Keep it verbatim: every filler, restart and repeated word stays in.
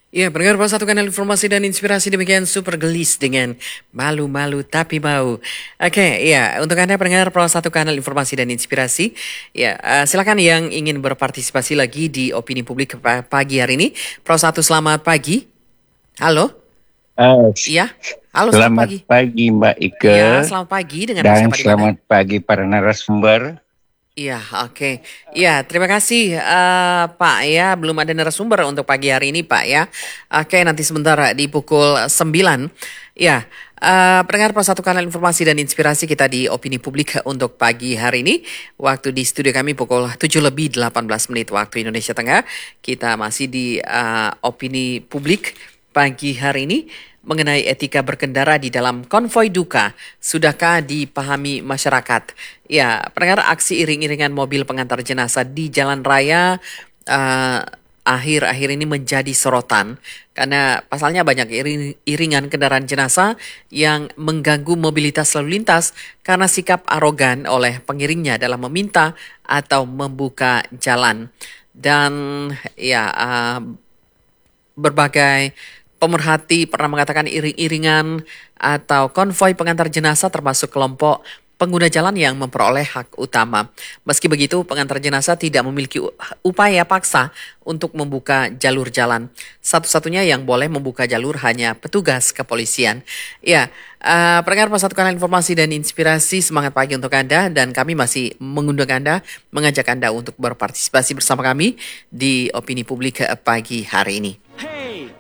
Ya, pendengar Pro satu kanal informasi dan inspirasi demikian super gelis dengan malu-malu tapi mau. Oke, ya untuk Anda pendengar Pro satu kanal informasi dan inspirasi, ya eh, silakan yang ingin berpartisipasi lagi di opini publik pa- pagi hari ini. Pro satu selamat pagi. Halo? Ah, Iya. Halo, selamat selamat pagi. pagi Mbak Ike Iya, selamat pagi dengan dan siapa di mana? selamat pagi para narasumber. Iya, oke. Iya, terima kasih eh, Pak ya. Belum ada narasumber untuk pagi hari ini Pak ya. Oke, nanti sebentar di pukul sembilan. Ya, eh, pendengar Pos satu kanal informasi dan inspirasi kita di opini publik untuk pagi hari ini. Waktu di studio kami pukul tujuh lebih delapan belas menit waktu Indonesia Tengah. Kita masih di eh, opini publik pagi hari ini mengenai etika berkendara di dalam konvoi duka. Sudahkah dipahami masyarakat? Ya, pendengar aksi iring-iringan mobil pengantar jenazah di jalan raya eh, akhir-akhir ini menjadi sorotan karena pasalnya banyak iring- iringan kendaraan jenazah yang mengganggu mobilitas lalu lintas karena sikap arogan oleh pengiringnya dalam meminta atau membuka jalan. Dan ya, eh, berbagai pemerhati pernah mengatakan iring-iringan atau konvoi pengantar jenazah termasuk kelompok pengguna jalan yang memperoleh hak utama. Meski begitu, pengantar jenazah tidak memiliki u- upaya paksa untuk membuka jalur jalan. Satu-satunya yang boleh membuka jalur hanya petugas kepolisian. Ya, uh, pendengar Pas Satu Kanal Informasi dan Inspirasi, semangat pagi untuk Anda dan kami masih mengundang Anda, mengajak Anda untuk berpartisipasi bersama kami di opini publik pagi hari ini.